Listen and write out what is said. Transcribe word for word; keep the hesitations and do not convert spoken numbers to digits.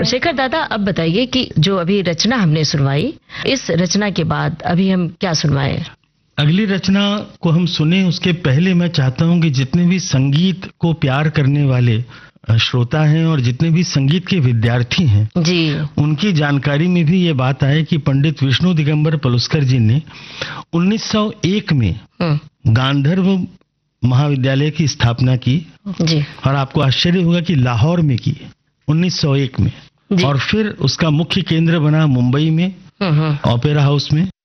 है। शेखर दादा, अब बताइए कि जो अभी रचना हमने सुनवाई, इस रचना के बाद अभी हम क्या सुनवाएं? अगली रचना को हम सुने उसके पहले मैं चाहता हूं कि जितने भी संगीत को प्यार करने वाले श्रोता हैं और जितने भी संगीत के विद्यार्थी हैं जी, उनकी जानकारी में भी ये बात आए कि पंडित विष्णु दिगंबर पलुस्कर जी ने उन्नीस सौ एक में गांधर्व महाविद्यालय की स्थापना की जी, और आपको आश्चर्य होगा कि लाहौर में की उन्नीस सौ एक में, और फिर उसका मुख्य केंद्र बना मुंबई में ओपेरा हाउस में।